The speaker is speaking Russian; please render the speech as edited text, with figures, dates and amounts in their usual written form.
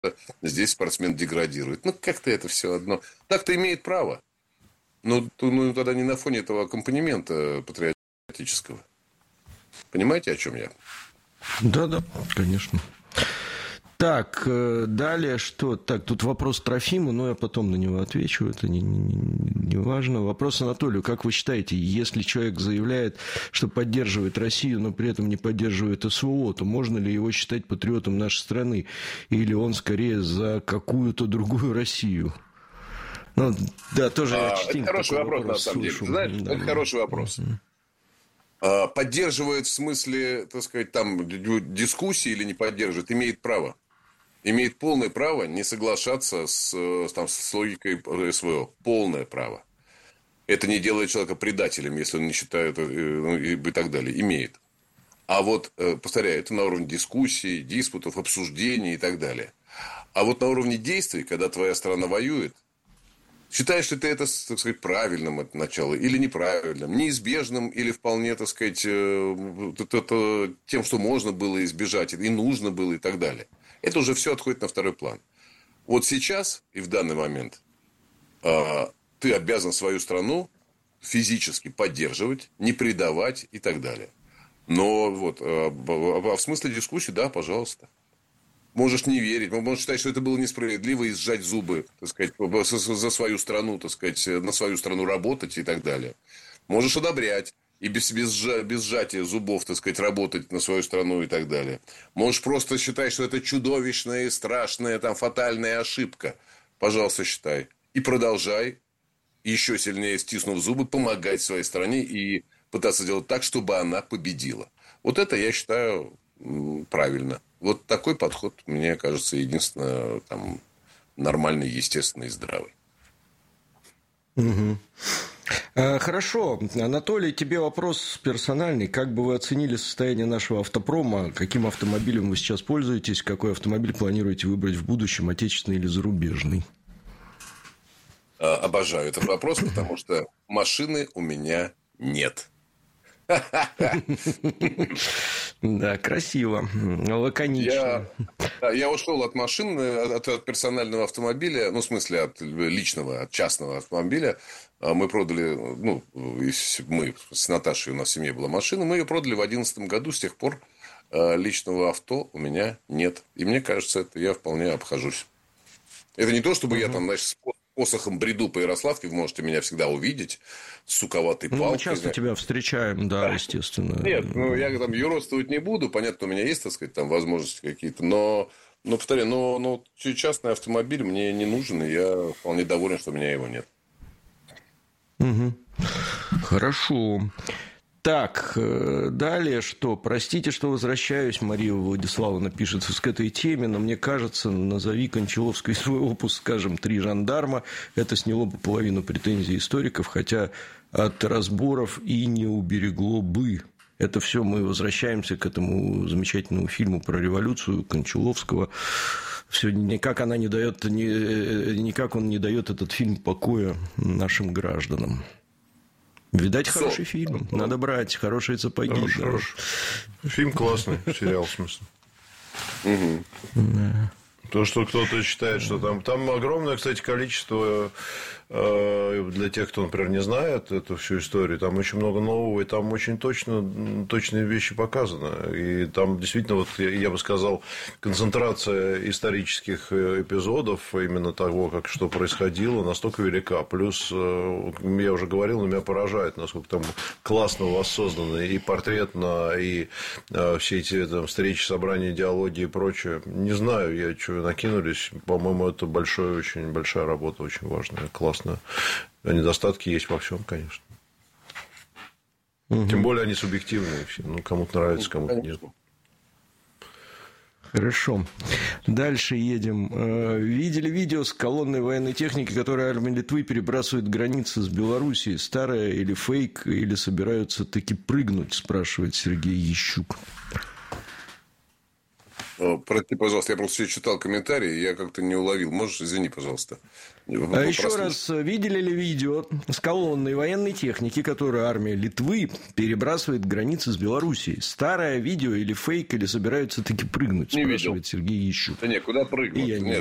здесь спортсмен деградирует. Ну, как-то это все одно. Так-то имеет право. Но тогда не на фоне этого аккомпанемента патриотического. Понимаете, о чем я? Да, конечно. Так, далее что? Так, тут вопрос Трофиму, но я потом на него отвечу, это не важно. Вопрос Анатолию. Как вы считаете, если человек заявляет, что поддерживает Россию, но при этом не поддерживает СВО, то можно ли его считать патриотом нашей страны? Или он скорее за какую-то другую Россию? Ну, да, тоже я частенько это хороший вопрос, на самом деле. слышу. Ты знаешь, Да. это хороший вопрос. Поддерживает в смысле, так сказать, там, дискуссии или не поддерживает, имеет право. Имеет полное право не соглашаться с логикой СВО. Полное право. Это не делает человека предателем, если он не считает и так далее. Имеет. А вот, повторяю, это на уровне дискуссий, диспутов, обсуждений и так далее. А вот на уровне действий, когда твоя страна воюет, считаешь ли ты это, так сказать, правильным от начала или неправильным, неизбежным или вполне, так сказать, тем, что можно было избежать и нужно было и так далее. Это уже все отходит на второй план. Вот сейчас и в данный момент ты обязан свою страну физически поддерживать, не предавать и так далее. Но вот в смысле дискуссии, да, пожалуйста. Можешь не верить, можешь считать, что это было несправедливо и сжать зубы, так сказать, за свою страну, так сказать, на свою страну работать и так далее. Можешь одобрять и без сжатия зубов, так сказать, работать на свою страну и так далее. Можешь просто считать, что это чудовищная и страшная, там, фатальная ошибка. Пожалуйста, считай. И продолжай, еще сильнее стиснув зубы, помогать своей стране и пытаться делать так, чтобы она победила. Вот это, я считаю, правильно. Вот такой подход, мне кажется, единственно там, нормальный, естественный и здравый. Угу. Хорошо. Анатолий, тебе вопрос персональный. Как бы вы оценили состояние нашего автопрома? Каким автомобилем вы сейчас пользуетесь? Какой автомобиль планируете выбрать в будущем, отечественный или зарубежный? Обожаю этот вопрос, потому что машины у меня нет. Да, красиво, лаконично. Я ушел от машин, от персонального автомобиля, ну, в смысле, от личного, от частного автомобиля. Мы продали, ну, мы с Наташей, у нас в семье была машина, мы ее продали в 2011 году, с тех пор личного авто у меня нет. И мне кажется, это я вполне обхожусь. Это не то, чтобы я там, значит, с посохом бреду по Ярославке, вы можете меня всегда увидеть с суковатой палкой. Ну, мы часто тебя встречаем, да, естественно. Нет, ну, я там юродствовать не буду. Понятно, у меня есть, так сказать, там возможности какие-то. Но повторяю, но частный автомобиль мне не нужен, и я вполне доволен, что у меня его нет. Угу. Хорошо. Так, далее что? Простите, что возвращаюсь, Мария Владиславовна пишет к этой теме, но мне кажется, назови Кончаловской свой опус, скажем, «Три жандарма». Это сняло бы половину претензий историков, хотя от разборов и не уберегло бы. Это все мы возвращаемся к этому замечательному фильму про революцию Кончаловского. Все никак он не дает этот фильм покоя нашим гражданам. Видать, хороший фильм. Надо брать хорошие сапоги. Хороший. Фильм классный, сериал, в смысле. То, что кто-то считает, что там огромное, кстати, количество, для тех, кто, например, не знает эту всю историю, там очень много нового, и там очень точные вещи показаны. И там действительно, вот я бы сказал, концентрация исторических эпизодов, именно того, что происходило, настолько велика. Плюс, я уже говорил, но меня поражает, насколько там классно воссозданы и портрет, и все эти там, встречи, собрания, диалоги и прочее. Не знаю, что накинулись. По-моему, это очень большая работа, очень важная, классная. Недостатки есть во всем, конечно. Тем более они субъективные. Ну, кому-то нравится, кому-то нет. Хорошо. Дальше едем. Видели видео с колонной военной техники, которая армия Литвы перебрасывает границы с Белоруссией? Старая или фейк, или собираются таки прыгнуть, спрашивает Сергей Ящук. Прости, пожалуйста, я просто читал комментарии, я как-то не уловил. Можешь, извини, пожалуйста. Еще раз, видели ли видео с колонной военной техники, которую армия Литвы перебрасывает границы с Белоруссией? Старое видео или фейк, или собираются таки прыгнуть? Не спрашивает видел. Сергей Ищук. Да нет, куда прыгнуть? И я не